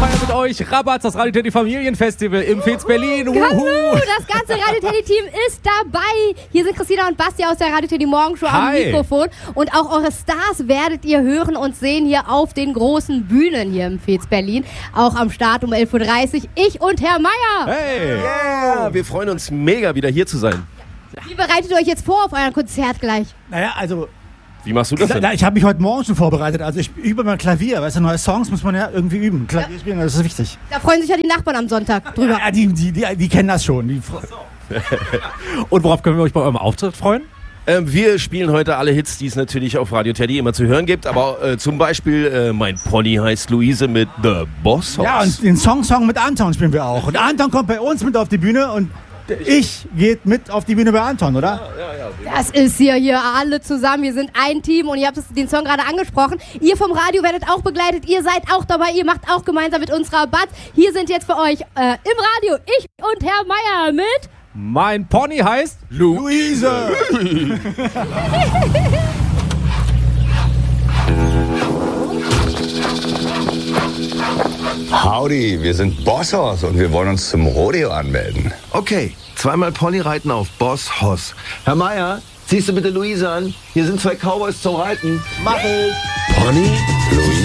feiern mit euch Rabatz, das Radio Teddy Familienfestival im Fez Berlin. Hallo, das ganze Radio Teddy Team ist dabei. Hier sind Christina und Basti aus der Radio Teddy Morgenshow am Mikrofon. Und auch eure Stars werdet ihr hören und sehen hier auf den großen Bühnen hier im Fez Berlin. Auch am Start um 11.30 Uhr. Ich und Herr Meier. Hey! Yeah, wir freuen uns mega, wieder hier zu sein. Wie bereitet ihr euch jetzt vor auf euer Konzert gleich? Naja, also, Wie machst du das denn? ich habe mich heute Morgen schon vorbereitet. Also ich übe mal Klavier. Weißt du, neue Songs muss man ja irgendwie üben. Klavier spielen, das ist wichtig. Da freuen sich ja die Nachbarn am Sonntag drüber. Ja, die kennen das schon. Und worauf können wir euch bei eurem Auftritt freuen? Wir spielen heute alle Hits, die es natürlich auf Radio Teddy immer zu hören gibt. Aber zum Beispiel Mein Pony heißt Luise mit The Boss Hoss. Ja, und den Song mit Anton spielen wir auch. Und Anton kommt bei uns mit auf die Bühne und ich geht mit auf die Bühne bei Anton, oder? Das ist hier alle zusammen. Wir sind ein Team und ihr habt den Song gerade angesprochen. Ihr vom Radio werdet auch begleitet. Ihr seid auch dabei. Ihr macht auch gemeinsam mit uns Rabatt. Hier sind jetzt für euch im Radio ich und Herr Meier mit... Mein Pony heißt Luise! Howdy, wir sind Boss Hoss und wir wollen uns zum Rodeo anmelden. Okay, zweimal Ponyreiten auf Boss Hoss. Herr Meier, ziehst du bitte Luise an? Hier sind 2 Cowboys zum Reiten. Mach ich! Pony? Luise?